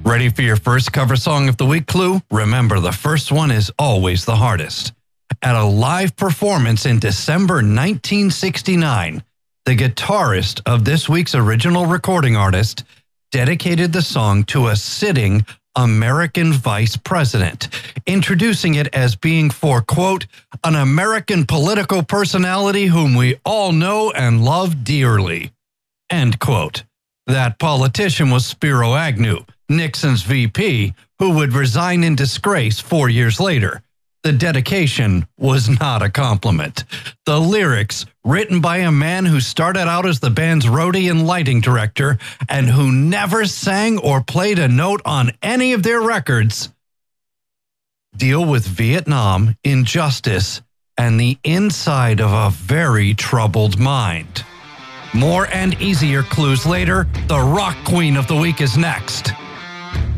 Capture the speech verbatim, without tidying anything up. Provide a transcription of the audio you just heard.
Ready for your first cover song of the week clue? Remember, the first one is always the hardest. At a live performance in December nineteen sixty-nine, the guitarist of this week's original recording artist dedicated the song to a sitting American vice president, introducing it as being for, quote, an American political personality whom we all know and love dearly, end quote. That politician was Spiro Agnew, Nixon's V P, who would resign in disgrace four years later. The dedication was not a compliment. The lyrics, written by a man who started out as the band's roadie and lighting director and who never sang or played a note on any of their records, deal with Vietnam, injustice, and the inside of a very troubled mind. More and easier clues later. The rock queen of the week is next.